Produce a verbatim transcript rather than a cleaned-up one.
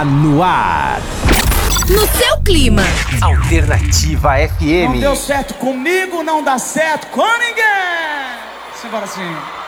está no ar. No seu clima. Alternativa F M. Não deu certo comigo, não dá certo com ninguém. Simbora assim.